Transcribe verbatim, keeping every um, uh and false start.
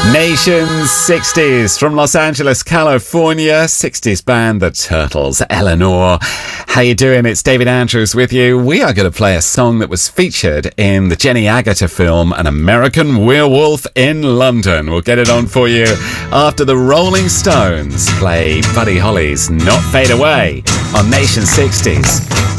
Nation's sixties from Los Angeles, California. sixties band The Turtles. Eleanor, how you doing? It's David Andrews with you. We are going to play a song that was featured in the Jenny Agutter film An American Werewolf in London. We'll get it on for you after the Rolling Stones play Buddy Holly's Not Fade Away on Nation sixties.